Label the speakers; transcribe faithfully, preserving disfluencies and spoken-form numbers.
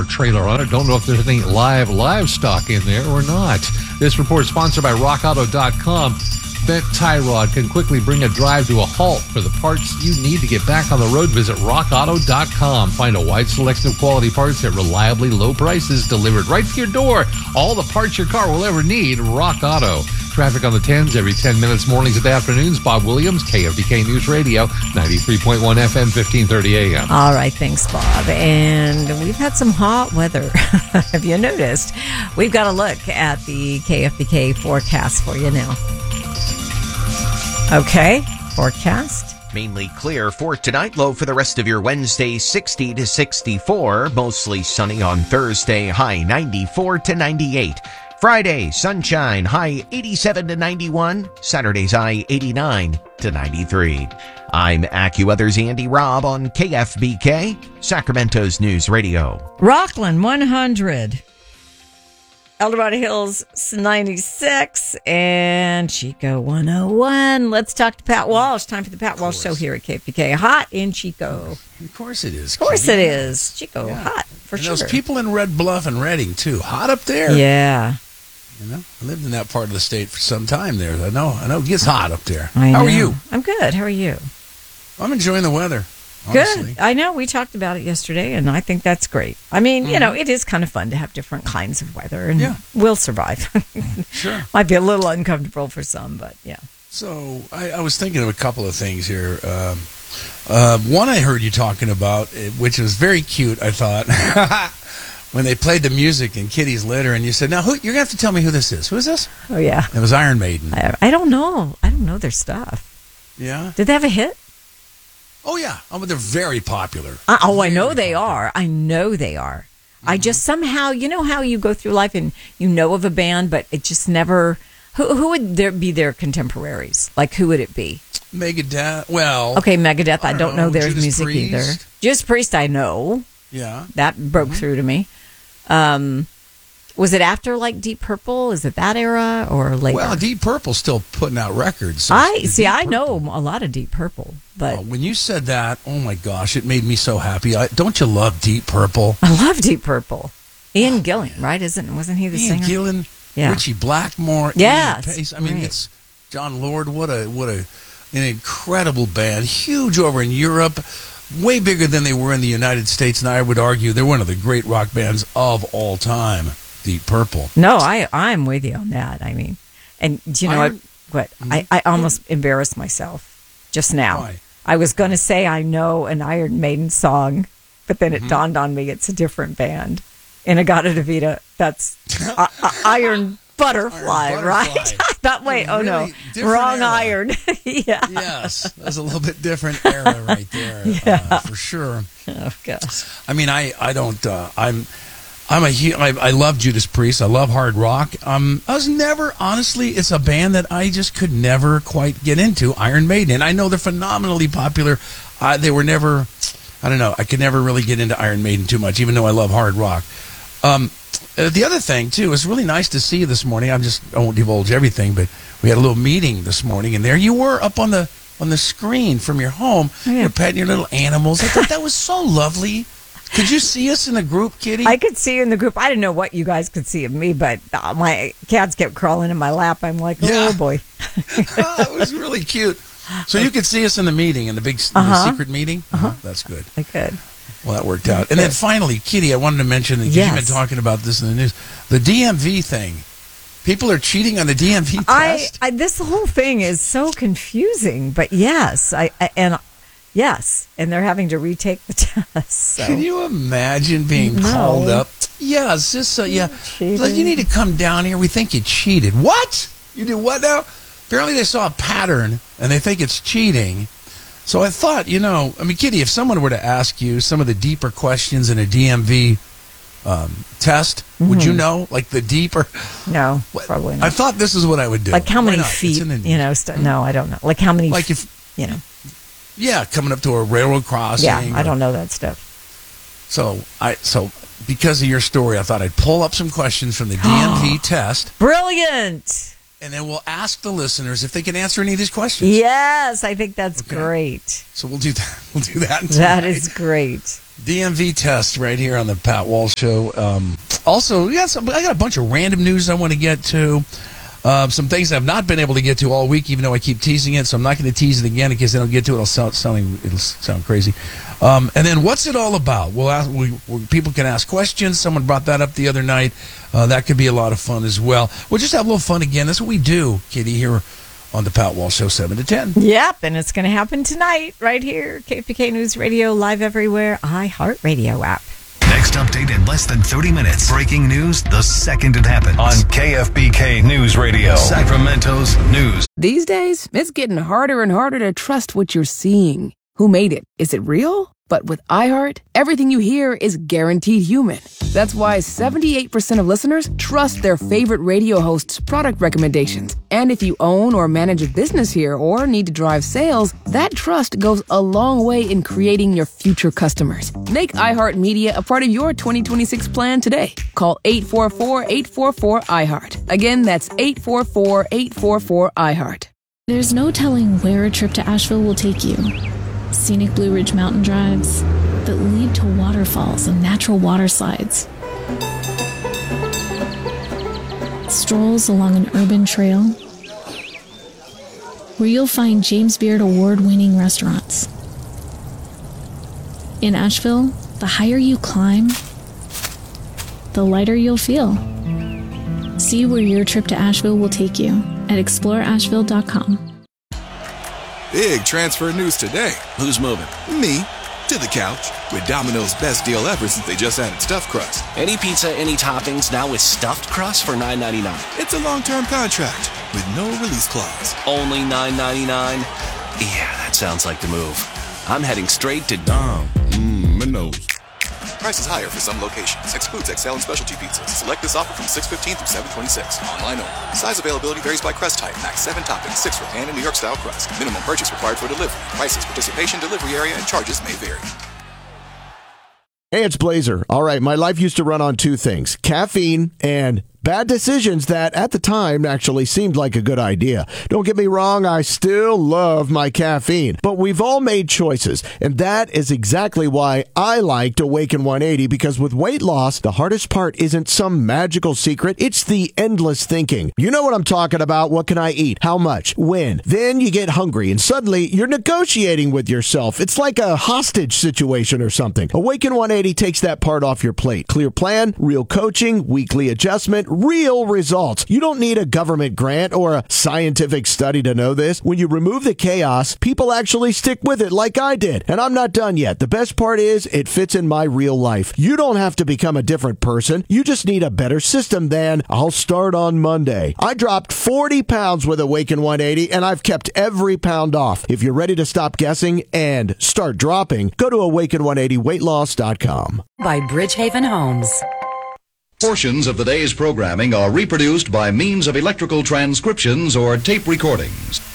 Speaker 1: trailer on it. Don't know if there's any live livestock in there or not. This report is sponsored by rock auto dot com. Bent tie rod can quickly bring a drive to a halt. For the parts you need to get back on the road, visit rock auto dot com. Find a wide selection of quality parts at reliably low prices delivered right to your door. All the parts your car will ever need. Rock Auto. Traffic on the tens every ten minutes, mornings and afternoons. Bob Williams, K F D K News Radio, ninety-three point one F M, fifteen thirty A M.
Speaker 2: All right, thanks, Bob. And we've had some hot weather. Have you noticed? We've got a look at the K F D K forecast for you now. Okay, forecast.
Speaker 3: Mainly clear for tonight. Low for the rest of your Wednesday, sixty to sixty-four. Mostly sunny on Thursday, high ninety-four to ninety-eight. Friday, sunshine, high eighty-seven to ninety-one. Saturday's high eighty-nine to ninety-three. I'm AccuWeather's Andy Robb on K F B K, Sacramento's News Radio.
Speaker 2: Rockland, one hundred. El Dorado Hills, ninety-six. And Chico, one oh one. Let's talk to Pat Walsh. Time for the Pat Walsh Show here at K F B K. Hot in Chico.
Speaker 4: Of course it is.
Speaker 2: Of course
Speaker 4: Kitty.
Speaker 2: it is. Chico, yeah. Hot, for
Speaker 4: and
Speaker 2: sure.
Speaker 4: Those people in Red Bluff and Redding, too. Hot up there.
Speaker 2: Yeah.
Speaker 4: You know, I lived in that part of the state for some time there. I know, I know it gets hot up there.
Speaker 2: I
Speaker 4: How
Speaker 2: know.
Speaker 4: are you?
Speaker 2: I'm good. How are you?
Speaker 4: I'm enjoying the weather. Honestly.
Speaker 2: Good. I know. We talked about it yesterday, and I think that's great. I mean,
Speaker 4: Mm-hmm.
Speaker 2: you know, it is kind of fun to have different kinds of weather, and
Speaker 4: Yeah.
Speaker 2: we'll survive.
Speaker 4: Sure.
Speaker 2: Might be a little uncomfortable for some, but yeah.
Speaker 4: So I, I was thinking of a couple of things here. Um, uh, one I heard you talking about, eh, which was very cute, I thought, when they played the music in Kitty's litter, and you said, now, who, you're going to have to tell me who this is. Who is this?
Speaker 2: Oh, yeah.
Speaker 4: It was Iron Maiden.
Speaker 2: I, I don't know. I don't know their stuff.
Speaker 4: Yeah?
Speaker 2: Did they have a hit?
Speaker 4: Oh, yeah. Oh, but they're very popular.
Speaker 2: Uh, oh, I know
Speaker 4: Very
Speaker 2: they
Speaker 4: popular.
Speaker 2: are. I know they are. I just somehow, you know how you go through life and you know of a band, but it just never. Who who would there be their contemporaries? Like, who would it be?
Speaker 4: Megadeth. Well,
Speaker 2: Okay, Megadeth. I,
Speaker 4: I
Speaker 2: don't
Speaker 4: don't
Speaker 2: know,
Speaker 4: know.
Speaker 2: their
Speaker 4: Judas
Speaker 2: music
Speaker 4: Priest?
Speaker 2: either. Judas Priest, I know.
Speaker 4: yeah.
Speaker 2: That broke through to me. Um, was it after like Deep Purple? Is it that era or later?
Speaker 4: Well, Deep Purple's still putting out records. so
Speaker 2: I
Speaker 4: it's
Speaker 2: see.
Speaker 4: Deep
Speaker 2: I
Speaker 4: Purple.
Speaker 2: know a lot of Deep Purple, but
Speaker 4: Oh, when you said that, oh my gosh, it made me so happy. I, don't you love Deep Purple?
Speaker 2: I love Deep Purple. Ian Gillan, right? Isn't wasn't he the
Speaker 4: Ian
Speaker 2: singer?
Speaker 4: Gillan,
Speaker 2: Yeah.
Speaker 4: Richie Blackmore,
Speaker 2: Yes,
Speaker 4: Ian Pace. I mean,
Speaker 2: right.
Speaker 4: it's John Lord. What a what a an incredible band. Huge over in Europe, way bigger than they were in the United States. And I would argue they're one of the great rock bands of all time. Deep Purple.
Speaker 2: No, I I'm with you on that. I mean, and do you know
Speaker 4: Iron-
Speaker 2: what? What I, I almost embarrassed myself just now.
Speaker 4: Why?
Speaker 2: I was going to say I know an Iron Maiden song, but then
Speaker 4: Mm-hmm.
Speaker 2: it dawned on me it's a different band. Inagata Devita. That's uh, uh, Iron Butterfly,
Speaker 4: Iron
Speaker 2: right?
Speaker 4: Butterfly.
Speaker 2: That way. Oh no,
Speaker 4: Really different
Speaker 2: wrong
Speaker 4: era.
Speaker 2: Iron. Yeah.
Speaker 4: Yes, that's a little bit different era right there,
Speaker 2: Yeah.
Speaker 4: uh, for sure.
Speaker 2: Oh gosh.
Speaker 4: I mean, I I don't. Uh, I'm I'm a hu- I, I love Judas Priest. I love hard rock. Um, I was never honestly. It's a band that I just could never quite get into. Iron Maiden, and I know they're phenomenally popular. Uh, they were never. I don't know. I could never really get into Iron Maiden too much, even though I love hard rock. Um, uh, the other thing too, it was really nice to see you this morning. I'm just I won't divulge everything, but we had a little meeting this morning, and there you were up on the on the screen from your home.
Speaker 2: Oh, yeah.
Speaker 4: You're petting your little animals. I thought that was so lovely. Could you see us in the group, Kitty?
Speaker 2: I could see you in the group. I didn't know what you guys could see of me, but uh, my cats kept crawling in my lap. I'm like, oh
Speaker 4: Yeah.
Speaker 2: boy.
Speaker 4: Oh, it was really cute. So you could see us in the meeting, in the big in
Speaker 2: Uh-huh.
Speaker 4: the secret meeting? Uh-huh. That's good.
Speaker 2: I could.
Speaker 4: Well, that worked out. And then finally, Kitty, I wanted to mention that
Speaker 2: Yes.
Speaker 4: you've been talking about this in the news. The D M V thing. People are cheating on the D M V
Speaker 2: I,
Speaker 4: test.
Speaker 2: I this whole thing is so confusing, but yes, I, I and yes, and they're having to retake the test. So.
Speaker 4: Can you imagine being
Speaker 2: No.
Speaker 4: called up? Yeah, is this uh, yeah?
Speaker 2: Cheated.
Speaker 4: Like, you need to come down here. We think you cheated. What? You did what now? Apparently they saw a pattern and they think it's cheating. So I thought, you know, I mean, Kitty, if someone were to ask you some of the deeper questions in a D M V um, test, would you know? Like the deeper?
Speaker 2: No,
Speaker 4: What-
Speaker 2: probably
Speaker 4: I
Speaker 2: not.
Speaker 4: thought this is what I would do.
Speaker 2: Like how
Speaker 4: Why
Speaker 2: many
Speaker 4: not? It's
Speaker 2: feet?
Speaker 4: in the-
Speaker 2: You know, st- no, I don't know. Like how many?
Speaker 4: Like
Speaker 2: f-
Speaker 4: if,
Speaker 2: you know.
Speaker 4: yeah, coming up to a railroad crossing.
Speaker 2: Yeah, I
Speaker 4: or-
Speaker 2: don't know that stuff.
Speaker 4: So I so because of your story, I thought I'd pull up some questions from the D M V test,
Speaker 2: Brilliant.
Speaker 4: and then we'll ask the listeners if they can answer any of these questions.
Speaker 2: Yes, I think that's
Speaker 4: Okay.
Speaker 2: great.
Speaker 4: So we'll do that. We'll do that.
Speaker 2: That
Speaker 4: tonight.
Speaker 2: is great.
Speaker 4: D M V test right here on the Pat Walsh Show. Um, also, we got some, I got a bunch of random news I want to get to. Uh, some things I've not been able to get to all week, even though I keep teasing it. So I'm not going to tease it again in case I don't get to it. It'll sound, sounding, it'll sound crazy. Um, and then what's it all about? We'll ask, we, we, people can ask questions. Someone brought that up the other night. Uh, that could be a lot of fun as well. We'll just have a little fun again. That's what we do, Kitty, here on the Pat Walsh Show, seven to ten.
Speaker 2: Yep, and it's going to happen tonight right here. K P K News Radio, live everywhere, iHeartRadio app.
Speaker 5: Next update in less than thirty minutes. Breaking news the second it happens. On K F B K News Radio, Sacramento's news.
Speaker 6: These days, it's getting harder and harder to trust what you're seeing. Who made it? Is it real? But with iHeart, everything you hear is guaranteed human. That's why seventy-eight percent of listeners trust their favorite radio host's product recommendations. And if you own or manage a business here or need to drive sales, that trust goes a long way in creating your future customers. Make iHeartMedia a part of your twenty twenty-six plan today. Call eight four four, eight four four, iHeart. Again, that's eight four four, eight four four, iHeart.
Speaker 7: There's no telling where a trip to Asheville will take you. Scenic Blue Ridge mountain drives that lead to waterfalls and natural water slides. Strolls along an urban trail where you'll find James Beard award-winning restaurants. In Asheville, the higher you climb, the lighter you'll feel. See where your trip to Asheville will take you at explore asheville dot com.
Speaker 8: Big transfer news today.
Speaker 9: Who's moving?
Speaker 8: Me. To the couch. With Domino's best deal ever since they just added stuffed crust.
Speaker 9: Any pizza, any toppings, now with stuffed crust for nine ninety-nine.
Speaker 8: It's a long-term contract with no release clause.
Speaker 9: Only nine ninety-nine? Yeah, that sounds like the move. I'm heading straight to Dom.
Speaker 8: Mmm, Minos. Prices higher for some locations. Excludes X L and specialty pizzas. Select this offer from six fifteen through seven twenty-six. Online only. Size availability varies by crust type. Max seven toppings, six for pan and New York style crust. Minimum purchase required for delivery. Prices, participation, delivery area, and charges may vary.
Speaker 10: Hey, it's Blazer. All right, my life used to run on two things: caffeine and bad decisions that at the time actually seemed like a good idea. Don't get me wrong, I still love my caffeine, but we've all made choices, and that is exactly why I liked Awaken one eighty, because with weight loss, the hardest part isn't some magical secret, it's the endless thinking. You know what I'm talking about. What can I eat? How much? When? Then you get hungry, and suddenly you're negotiating with yourself. It's like a hostage situation or something. Awaken one eighty takes that part off your plate. Clear plan, real coaching, weekly adjustment, real results. You don't need a government grant or a scientific study to know this. When you remove the chaos, people actually stick with it like I did. And I'm not done yet. The best part is it fits in my real life. You don't have to become a different person. You just need a better system than I'll start on Monday. I dropped forty pounds with Awaken one eighty, and I've kept every pound off. If you're ready to stop guessing and start dropping, go to awaken one eighty weight loss dot com.
Speaker 11: By Bridgehaven Homes.
Speaker 12: Portions of the day's programming are reproduced by means of electrical transcriptions or tape recordings.